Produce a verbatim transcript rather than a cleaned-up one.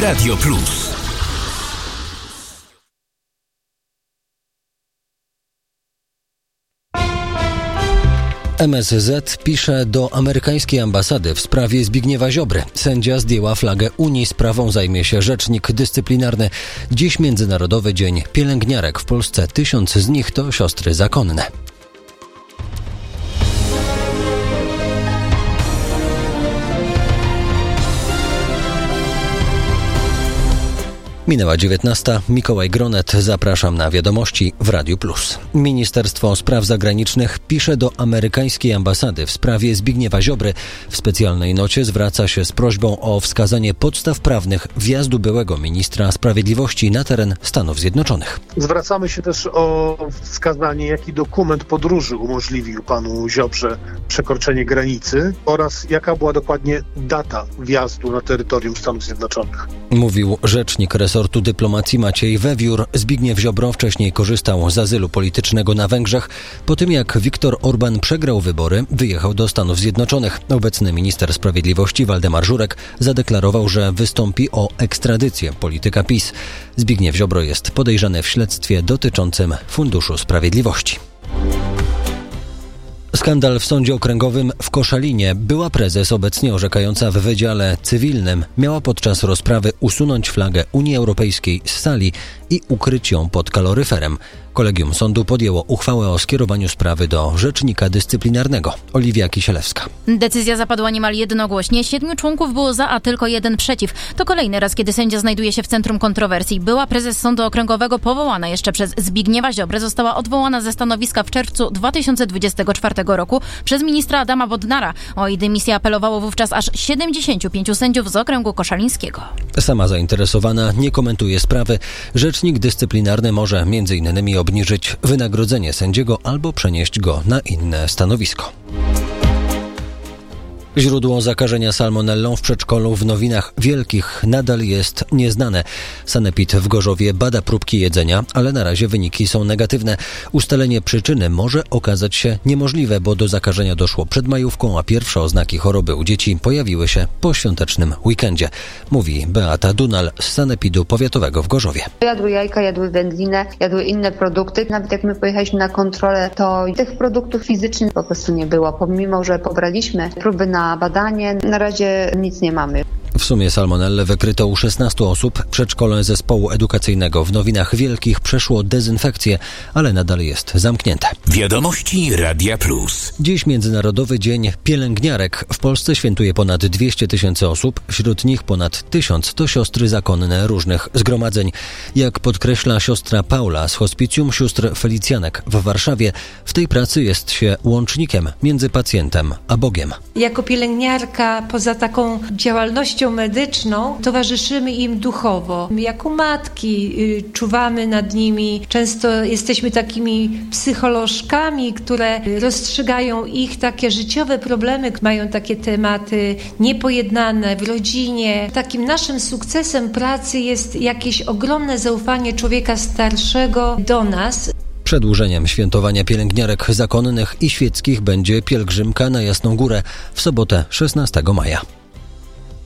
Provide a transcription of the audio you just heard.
Radio Plus. M S Z pisze do amerykańskiej ambasady w sprawie Zbigniewa Ziobry. Sędzia zdjęła flagę Unii, sprawą zajmie się rzecznik dyscyplinarny. Dziś Międzynarodowy Dzień Pielęgniarek. W Polsce tysiąc z nich to siostry zakonne. Minęła dziewiętnasta. Mikołaj Gronet. Zapraszam na wiadomości w Radiu Plus. Ministerstwo Spraw Zagranicznych pisze do amerykańskiej ambasady w sprawie Zbigniewa Ziobry. W specjalnej nocie zwraca się z prośbą o wskazanie podstaw prawnych wjazdu byłego ministra sprawiedliwości na teren Stanów Zjednoczonych. Zwracamy się też o wskazanie, jaki dokument podróży umożliwił panu Ziobrze przekroczenie granicy oraz jaka była dokładnie data wjazdu na terytorium Stanów Zjednoczonych. Mówił rzecznik resortu dyplomacji Maciej Wewiór. Zbigniew Ziobro wcześniej korzystał z azylu politycznego na Węgrzech. Po tym jak Viktor Orban przegrał wybory, wyjechał do Stanów Zjednoczonych. Obecny minister sprawiedliwości Waldemar Żurek zadeklarował, że wystąpi o ekstradycję polityka PiS. Zbigniew Ziobro jest podejrzany w śledztwie dotyczącym Funduszu Sprawiedliwości. Skandal w Sądzie Okręgowym w Koszalinie. Była prezes, obecnie orzekająca w Wydziale Cywilnym, miała podczas rozprawy usunąć flagę Unii Europejskiej z sali i ukryć ją pod kaloryferem. Kolegium sądu podjęło uchwałę o skierowaniu sprawy do rzecznika dyscyplinarnego. Oliwia Kisielewska. Decyzja zapadła niemal jednogłośnie. Siedmiu członków było za, a tylko jeden przeciw. To kolejny raz, kiedy sędzia znajduje się w centrum kontrowersji. Była prezes Sądu Okręgowego, powołana jeszcze przez Zbigniewa Ziobrę, została odwołana ze stanowiska w czerwcu dwa tysiące dwudziestego czwartego roku przez ministra Adama Bodnara. O jej dymisję apelowało wówczas aż siedemdziesięciu pięciu sędziów z okręgu koszalińskiego. Sama zainteresowana nie komentuje sprawy. Rzecznik dyscyplinarny może między innymi obniżyć wynagrodzenie sędziego albo przenieść go na inne stanowisko. Źródło zakażenia salmonellą w przedszkolu w Nowinach Wielkich nadal jest nieznane. Sanepid w Gorzowie bada próbki jedzenia, ale na razie wyniki są negatywne. Ustalenie przyczyny może okazać się niemożliwe, bo do zakażenia doszło przed majówką, a pierwsze oznaki choroby u dzieci pojawiły się po świątecznym weekendzie. Mówi Beata Dunal z Sanepidu Powiatowego w Gorzowie. Jadły jajka, jadły wędlinę, jadły inne produkty. Nawet jak my pojechaliśmy na kontrolę, to tych produktów fizycznych po prostu nie było. Pomimo, że pobraliśmy próby na Na badanie. Na razie nic nie mamy. W sumie salmonellę wykryto u szesnastu osób. Przedszkole zespołu edukacyjnego w Nowinach Wielkich przeszło dezynfekcję, ale nadal jest zamknięte. Wiadomości Radia Plus. Dziś Międzynarodowy Dzień Pielęgniarek. W Polsce świętuje ponad dwieście tysięcy osób. Wśród nich ponad tysiąc to siostry zakonne różnych zgromadzeń. Jak podkreśla siostra Paula z Hospicjum Sióstr Felicjanek w Warszawie, w tej pracy jest się łącznikiem między pacjentem a Bogiem. Jako pielęgniarka, poza taką działalnością medyczną, towarzyszymy im duchowo. Jako matki y, czuwamy nad nimi. Często jesteśmy takimi psycholożkami, które rozstrzygają ich takie życiowe problemy. Mają takie tematy niepojednane w rodzinie. Takim naszym sukcesem pracy jest jakieś ogromne zaufanie człowieka starszego do nas. Przedłużeniem świętowania pielęgniarek zakonnych i świeckich będzie pielgrzymka na Jasną Górę w sobotę szesnastego maja.